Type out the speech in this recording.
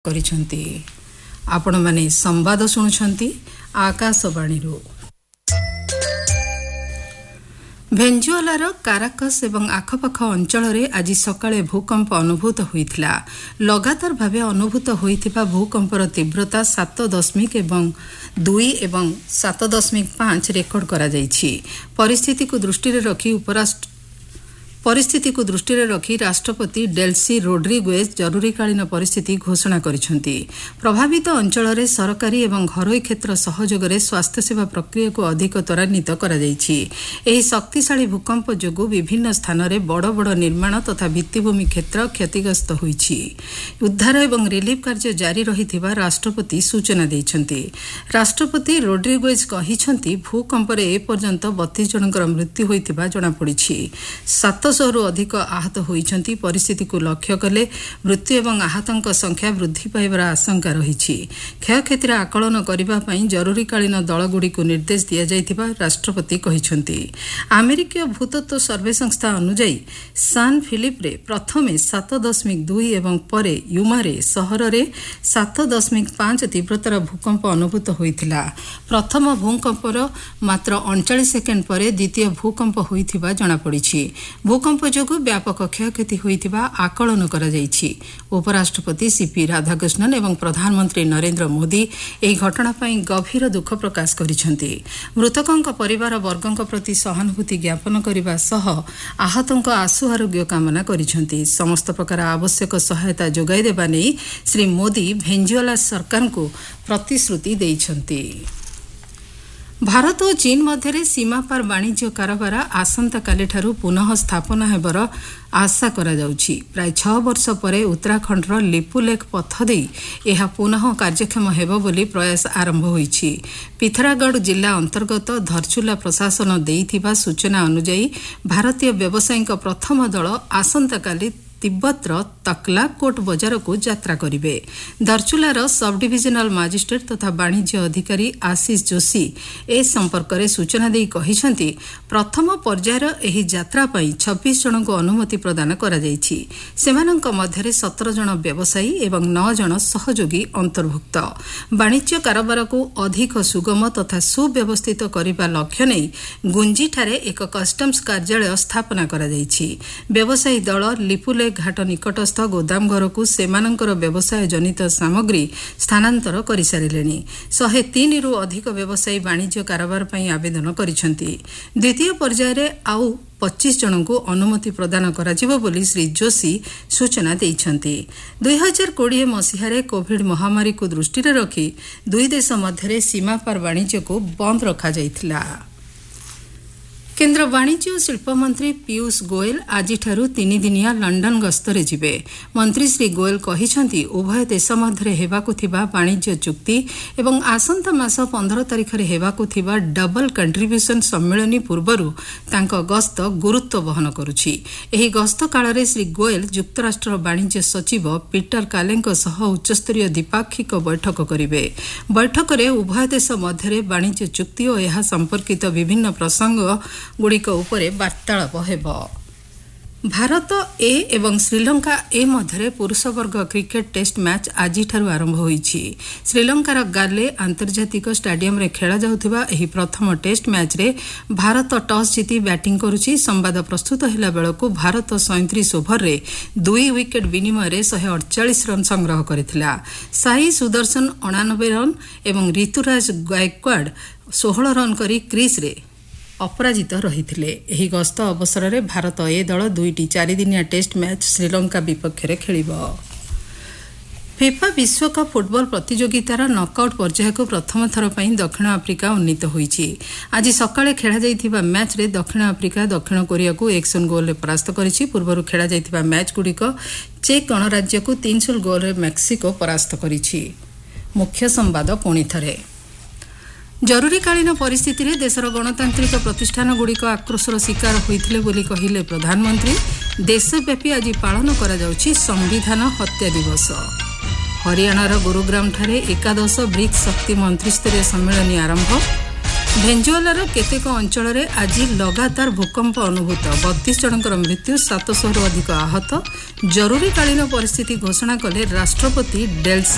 କରିଛନ୍ତି। ଆପଣମାନେ ସମ୍ବାଦ ଶୁଣୁଛନ୍ତି ଆକାଶବାଣୀରୁ। ଭେନେଜୁଏଲାର କାରାକସ୍ ଏବଂ ଆଖପାଖ ଅଞ୍ଚଳରେ ଆଜି ସକାଳେ ଭୂକମ୍ପ ଅନୁଭୂତ ହୋଇଥିଲା। ଲଗାତାର ଭାବେ ଅନୁଭୂତ ହୋଇଥିବା ଭୂକମ୍ପର ତୀବ୍ରତା 7.2 ଏବଂ 7.5 ରେକର୍ଡ କରାଯାଇଛି। ପରିସ୍ଥିତିକୁ ଦୃଷ୍ଟିରେ ରଖି ରାଷ୍ଟ୍ରପତି ଡେଲ୍ସି ରୋଡ୍ରିଗୁଏଜ ଜରୁରୀକାଳୀନ ପରିସ୍ଥିତି ଘୋଷଣା କରିଛନ୍ତି। ପ୍ରଭାବିତ ଅଞ୍ଚଳରେ ସରକାରୀ ଏବଂ ଘରୋଇ କ୍ଷେତ୍ର ସହଯୋଗରେ ସ୍ୱାସ୍ଥ୍ୟସେବା ପ୍ରକ୍ରିୟାକୁ ଅଧିକ ତ୍ୱରାନ୍ୱିତ କରାଯାଇଛି। ଏହି ଶକ୍ତିଶାଳୀ ଭୂକମ୍ପ ଯୋଗୁଁ ବିଭିନ୍ନ ସ୍ଥାନରେ ବଡ଼ ବଡ଼ ନିର୍ମାଣ ତଥା ଭିତ୍ତିଭୂମି କ୍ଷେତ୍ର କ୍ଷତିଗ୍ରସ୍ତ ହୋଇଛି। ଉଦ୍ଧାର ଏବଂ ରିଲିଫ୍ କାର୍ଯ୍ୟ ଜାରି ରହିଥିବା ରାଷ୍ଟ୍ରପତି ସୂଚନା ଦେଇଛନ୍ତି। ରାଷ୍ଟ୍ରପତି ରୋଡ୍ରିଗୁଏଜ କହିଛନ୍ତି, ଭୂକମ୍ପରେ ଏପର୍ଯ୍ୟନ୍ତ 32 ଜଣଙ୍କର ମୃତ୍ୟୁ ହୋଇଥିବା ଜଣାପଡ଼ିଛି। 700ରୁ ଅଧିକ ଆହତ ହୋଇଛନ୍ତି। ପରିସ୍ଥିତିକୁ ଲକ୍ଷ୍ୟ କଲେ ମୃତ୍ୟୁ ଏବଂ ଆହତଙ୍କ ସଂଖ୍ୟା ବୃଦ୍ଧି ପାଇବାର ଆଶଙ୍କା ରହିଛି। କ୍ଷୟକ୍ଷତିର ଆକଳନ କରିବା ପାଇଁ ଜରୁରୀକାଳୀନ ଦଳଗୁଡ଼ିକୁ ନିର୍ଦ୍ଦେଶ ଦିଆଯାଇଥିବା ରାଷ୍ଟ୍ରପତି କହିଛନ୍ତି। ଆମେରିକୀୟ ଭୂତତ୍ତ୍ୱ ସର୍ଭେ ସଂସ୍ଥା ଅନୁଯାୟୀ ସାନ୍ ଫିଲିପ୍ରେ ପ୍ରଥମେ 7.2 ଏବଂ ପରେ ୟୁମାରେ ସହରରେ 7.5 ତୀବ୍ରତାର ଭୂକମ୍ପ ଅନୁଭୂତ ହୋଇଥିଲା। ପ୍ରଥମ ଭୂକମ୍ପର ମାତ୍ର 39 ସେକେଣ୍ଡ ପରେ ଦ୍ୱିତୀୟ ଭୂକମ୍ପ ହୋଇଥିବା ଜଣାପଡ଼ିଛି। ଭୂକମ୍ପ ଯୋଗୁଁ ବ୍ୟାପକ କ୍ଷୟକ୍ଷତି ହୋଇଥିବା ଆକଳନ କରାଯାଇଛି। ଉପରାଷ୍ଟ୍ରପତି ସିପି ରାଧାକୃଷ୍ଣନ୍ ଏବଂ ପ୍ରଧାନମନ୍ତ୍ରୀ ନରେନ୍ଦ୍ର ମୋଦି ଏହି ଘଟଣା ପାଇଁ ଗଭୀର ଦୁଃଖ ପ୍ରକାଶ କରିଛନ୍ତି। ମୃତକଙ୍କ ପରିବାର ବର୍ଗଙ୍କ ପ୍ରତି ସହାନୁଭୂତି ଜ୍ଞାପନ କରିବା ସହ ଆହତଙ୍କ ଆଶୁ ଆରୋଗ୍ୟ କାମନା କରିଛନ୍ତି। ସମସ୍ତ ପ୍ରକାର ଆବଶ୍ୟକ ସହାୟତା ଯୋଗାଇ ଦେବା ନେଇ ଶ୍ରୀ ମୋଦି ଭେନେଜୁଏଲା ସରକାରଙ୍କୁ ପ୍ରତିଶ୍ରୁତି ଦେଇଛନ୍ତି। ଭାରତ ଓ ଚୀନ ମଧ୍ୟରେ ସୀମାପାର ବାଣିଜ୍ୟ କାରବାର ଆସନ୍ତାକାଲିଠାରୁ ପୁନଃ ସ୍ଥାପନ ହେବାର ଆଶା କରାଯାଉଛି। ପ୍ରାୟ 6 ବର୍ଷ ପରେ ଉତ୍ତରାଖଣ୍ଡର ଲିପୁଲେଖ ପଥ ଦେଇ ଏହା ପୁନଃ କାର୍ଯ୍ୟକ୍ଷମ ହେବ ବୋଲି ପ୍ରୟାସ ଆରମ୍ଭ ହୋଇଛି। ପିଥୋରାଗଡ଼ ଜିଲ୍ଲା ଅନ୍ତର୍ଗତ ଧରଚୁଲା ପ୍ରଶାସନ ଦେଇଥିବା ସୂଚନା ଅନୁଯାୟୀ ଭାରତୀୟ ବ୍ୟବସାୟୀଙ୍କ ପ୍ରଥମ ଦଳ ଆସନ୍ତାକାଲି ତିବ୍ବତର ତକ୍ଲାକୋଟ ବଜାରକୁ ଯାତ୍ରା କରିବେ। ଧରଚୁଲାର ସବ୍ ଡିଭିଜନାଲ ମାଜିଷ୍ଟ୍ରେଟ୍ ତଥା ବାଣିଜ୍ୟ ଅଧିକାରୀ ଆଶିଷ ଯୋଶୀ ଏ ସମ୍ପର୍କରେ ସୂଚନା ଦେଇ କହିଛନ୍ତି, ପ୍ରଥମ ପର୍ଯ୍ୟାୟର ଏହି ଯାତ୍ରା ପାଇଁ 26 ଜଣଙ୍କୁ ଅନୁମତି ପ୍ରଦାନ କରାଯାଇଛି। ସେମାନଙ୍କ ମଧ୍ୟରେ 17 ଜଣ ବ୍ୟବସାୟୀ ଏବଂ 9 ଜଣ ସହଯୋଗୀ ଅନ୍ତର୍ଭୁକ୍ତ। ବାଣିଜ୍ୟ କାରବାରକୁ ଅଧିକ ସୁଗମ ତଥା ସୁବ୍ୟବସ୍ଥିତ କରିବା ଲକ୍ଷ୍ୟ ନେଇ ଗୁଞ୍ଜିଠାରେ ଏକ କଷ୍ଟମ୍ସ କାର୍ଯ୍ୟାଳୟ ସ୍ଥାପନା କରାଯାଇଛି। ବ୍ୟବସାୟୀ ଦଳ ଲିପୁଲେଖ ଘାଟ ନିକଟସ୍ଥ ଗୋଦାମ ଘରକୁ ସେମାନଙ୍କର ବ୍ୟବସାୟ ଜନିତ ସାମଗ୍ରୀ ସ୍ଥାନାନ୍ତର କରିସାରିଲେଣି। 103ରୁ ଅଧିକ ବ୍ୟବସାୟୀ ବାଣିଜ୍ୟ କାରବାର ପାଇଁ ଆବେଦନ କରିଛନ୍ତି। ଦ୍ୱିତୀୟ ପର୍ଯ୍ୟାୟରେ ଆଉ 25 ଜଣଙ୍କୁ ଅନୁମତି ପ୍ରଦାନ କରାଯିବ ବୋଲି ଶ୍ରୀ ଯୋଶୀ ସୂଚନା ଦେଇଛନ୍ତି। 2020 ମସିହାରେ କୋଭିଡ୍ ମହାମାରୀକୁ ଦୃଷ୍ଟିରେ ରଖି ଦୁଇ ଦେଶ ମଧ୍ୟରେ ସୀମାପାର ବାଣିଜ୍ୟକୁ ବନ୍ଦ ରଖାଯାଇଥିଲା। କେନ୍ଦ୍ର ବାଣିଜ୍ୟ ଓ ଶିଳ୍ପ ମନ୍ତ୍ରୀ ପୀୟୂଷ ଗୋଏଲ ଆଜିଠାରୁ 3 ଦିନିଆ ଲଣ୍ଡନ ଗସ୍ତରେ ଯିବେ। ମନ୍ତ୍ରୀ ଶ୍ରୀ ଗୋଏଲ କହିଛନ୍ତି, ଉଭୟ ଦେଶ ମଧ୍ୟରେ ହେବାକୁ ଥିବା ବାଣିଜ୍ୟ ଚୁକ୍ତି ଏବଂ ଆସନ୍ତା ମାସ 15 ତାରିଖରେ ହେବାକୁ ଥିବା ଡବଲ କଣ୍ଟ୍ରିବ୍ୟୁସନ୍ ସମ୍ମିଳନୀ ପୂର୍ବରୁ ତାଙ୍କ ଗସ୍ତ ଗୁରୁତ୍ୱ ବହନ କରୁଛି। ଏହି ଗସ୍ତ କାଳରେ ଶ୍ରୀ ଗୋଏଲ ଯୁକ୍ତରାଷ୍ଟ୍ର ବାଣିଜ୍ୟ ସଚିବ ପିଟର କାଲେଙ୍କ ସହ ଉଚ୍ଚସ୍ତରୀୟ ଦ୍ୱିପାକ୍ଷିକ ବୈଠକ କରିବେ। ବୈଠକରେ ଉଭୟ ଦେଶ ମଧ୍ୟରେ ବାଣିଜ୍ୟ ଚୁକ୍ତି ଓ ଏହା ସମ୍ପର୍କିତ ବିଭିନ୍ନ ପ୍ରସଙ୍ଗ ଗୁଡ଼ିକ ଉପରେ ବାର୍ତ୍ତାଳାପ ହେବ। ଭାରତ ଏ ଏବଂ ଶ୍ରୀଲଙ୍କା ଏ ମଧ୍ୟରେ ପୁରୁଷ ବର୍ଗ କ୍ରିକେଟ ଟେଷ୍ଟ ମ୍ୟାଚ୍ ଆଜିଠାରୁ ଆରମ୍ଭ ହୋଇଛି। ଶ୍ରୀଲଙ୍କାର ଗାଲେ ଆନ୍ତର୍ଜାତିକ ଷ୍ଟାଡିୟମରେ ଖେଳାଯାଉଥିବା ଏହି ପ୍ରଥମ ଟେଷ୍ଟ ମ୍ୟାଚ୍ରେ ଭାରତ ଟସ୍ ଜିତି ବ୍ୟାଟିଂ କରୁଛି। ସମ୍ବାଦ ପ୍ରସ୍ତୁତ ହେଲା ବେଳକୁ ଭାରତ 37 ଓଭରରେ 2 ୱିକେଟ୍ ବିନିମୟରେ 148 ରନ୍ ସଂଗ୍ରହ କରିଥିଲା। ସାଇ ସୁଦର୍ଶନ 89 ରନ୍ ଏବଂ ରିତୁରାଜ ଗାଏକ୍ୱାଡ୍ 16 ରନ୍ କରି କ୍ରିଜ୍ରେ ଅପରାଜିତ ରହିଥିଲେ। ଏହି ଗସ୍ତ ଅବସରରେ ଭାରତ ଏ ଦଳ 2ଟି 4 ଦିନିଆ ଟେଷ୍ଟ ମ୍ୟାଚ୍ ଶ୍ରୀଲଙ୍କା ବିପକ୍ଷରେ ଖେଳିବ। ଫିଫା ବିଶ୍ୱକପ୍ ଫୁଟବଲ ପ୍ରତିଯୋଗିତାର ନକ୍ଆଉଟ୍ ପର୍ଯ୍ୟାୟକୁ ପ୍ରଥମ ଥର ପାଇଁ ଦକ୍ଷିଣ ଆଫ୍ରିକା ଉନ୍ନୀତ ହୋଇଛି। ଆଜି ସକାଳେ ଖେଳାଯାଇଥିବା ମ୍ୟାଚ୍ରେ ଦକ୍ଷିଣ ଆଫ୍ରିକା ଦକ୍ଷିଣ କୋରିଆକୁ 1-0 ଗୋଲ୍ରେ ପରାସ୍ତ କରିଛି। ପୂର୍ବରୁ ଖେଳାଯାଇଥିବା ମ୍ୟାଚ୍ଗୁଡ଼ିକ ଚେକ୍ ଗଣରାଜ୍ୟକୁ 3-0 ଗୋଲ୍ରେ ମେକ୍ସିକୋ ପରାସ୍ତ କରିଛି। ମୁଖ୍ୟ ସମ୍ବାଦ ପୁଣିଥରେ। ଜରୁରୀକାଳୀନ ପରିସ୍ଥିତିରେ ଦେଶର ଗଣତାନ୍ତ୍ରିକ ପ୍ରତିଷ୍ଠାନଗୁଡ଼ିକ ଆକ୍ରୋଶର ଶିକାର ହୋଇଥିଲେ ବୋଲି କହିଲେ ପ୍ରଧାନମନ୍ତ୍ରୀ। ଦେଶବ୍ୟାପୀ ଆଜି ପାଳନ କରାଯାଉଛି ସମ୍ବିଧାନ ହତ୍ୟା ଦିବସ। ହରିୟାଣାର ଗୁରୁଗ୍ରାମଠାରେ ଏକାଦଶ ବ୍ରିକ୍ସ ଶକ୍ତି ମନ୍ତ୍ରୀସ୍ତରୀୟ ସମ୍ମିଳନୀ ଆରମ୍ଭ। ଭେନେଜୁଏଲାର କେତେକ ଅଞ୍ଚଳରେ ଆଜି ଲଗାତାର ଭୂକମ୍ପ ଅନୁଭୂତ। 32 ଜଣଙ୍କର ମୃତ୍ୟୁ, 700ରୁ ଅଧିକ ଆହତ। ଜରୁରୀକାଳୀନ ପରିସ୍ଥିତି ଘୋଷଣା କଲେ ରାଷ୍ଟ୍ରପତି ଡେଲ୍ସି